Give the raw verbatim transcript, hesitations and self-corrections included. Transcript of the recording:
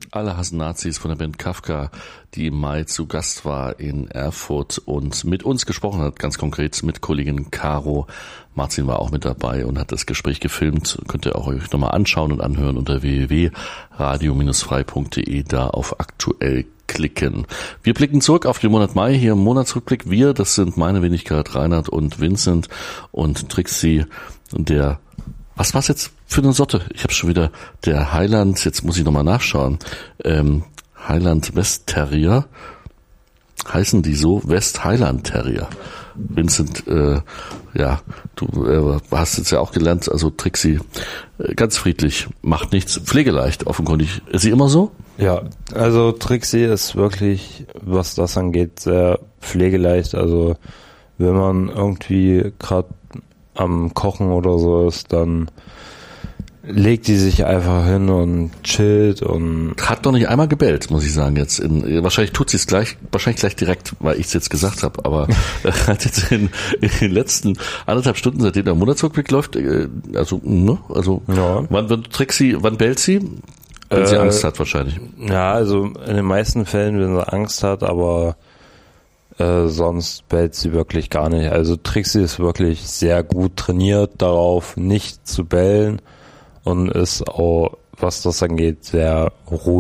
Alle hassen Nazis von der Band Kafka, die im Mai zu Gast war in Erfurt und mit uns gesprochen hat, ganz konkret mit Kollegin Caro. Martin war auch mit dabei und hat das Gespräch gefilmt. Könnt ihr auch euch nochmal anschauen und anhören unter w w w punkt radio Bindestrich frei punkt de, da auf aktuell klicken. Wir blicken zurück auf den Monat Mai, hier im Monatsrückblick. Wir, das sind meine Wenigkeit Reinhard und Vincent und Trixie, der... Was war's jetzt für eine Sorte? Ich habe schon wieder der Highland, jetzt muss ich nochmal nachschauen, ähm, Highland West Terrier, heißen die so? West Highland Terrier. Vincent, äh, ja, du äh, hast jetzt ja auch gelernt, also Trixie, äh, ganz friedlich, macht nichts, pflegeleicht, offenkundig. Ist sie immer so? Ja, also Trixie ist wirklich, was das angeht, sehr pflegeleicht. Also wenn man irgendwie gerade am Kochen oder so ist, dann legt die sich einfach hin und chillt und... Hat doch nicht einmal gebellt, muss ich sagen jetzt. In, wahrscheinlich tut sie es gleich, wahrscheinlich gleich direkt, weil ich es jetzt gesagt habe, aber hat jetzt in, in den letzten anderthalb Stunden, seitdem der Monatsrückblick läuft, also, ne, also, ja. wann wird Trixie, wann bellt sie? Wenn äh, sie Angst hat wahrscheinlich. Ja, also in den meisten Fällen, wenn sie Angst hat, aber Äh, sonst bellt sie wirklich gar nicht. Also Trixie ist wirklich sehr gut trainiert darauf, nicht zu bellen und ist auch, was das angeht, sehr ruhig.